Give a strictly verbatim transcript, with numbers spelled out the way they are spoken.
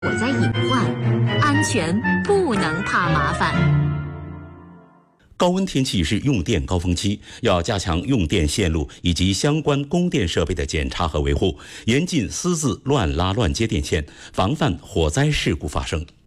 火灾隐患，安全不能怕麻烦。 高温天气是用电高峰期，要加强用电线路以及相关供电设备的检查和维护，严禁私自乱拉乱接电线，防范火灾事故发生。